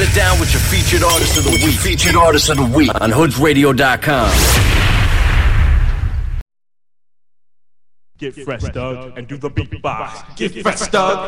it down with your featured artist of the week. On hoodsradio.com. Get fresh, Doug, and do the beatbox. Get fresh, Doug.